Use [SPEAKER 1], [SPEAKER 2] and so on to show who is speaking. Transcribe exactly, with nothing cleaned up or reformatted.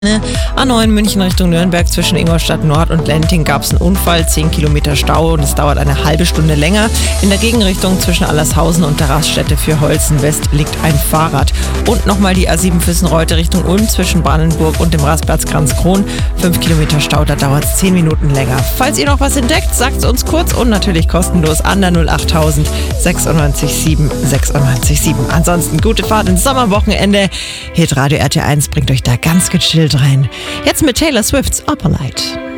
[SPEAKER 1] A neun München Richtung Nürnberg zwischen Ingolstadt Nord und Lenting gab es einen Unfall, zehn Kilometer Stau und es dauert eine halbe Stunde länger. In der Gegenrichtung zwischen Allershausen und der Raststätte für Holzen West liegt ein Fahrrad. Und nochmal die A sieben Füssen-Reute Richtung Ulm zwischen Brandenburg und dem Rastplatz Kranzkron. fünf Kilometer Stau, da dauert es zehn Minuten länger. Falls ihr noch was entdeckt, sagt es uns kurz und natürlich kostenlos an der null achttausend sechsundneunzig sieben sechsundneunzig sieben. Ansonsten gute Fahrt ins Sommerwochenende. Hitradio R T eins bringt euch da ganz gechillt rein. Jetzt mit Taylor Swifts Upper Light.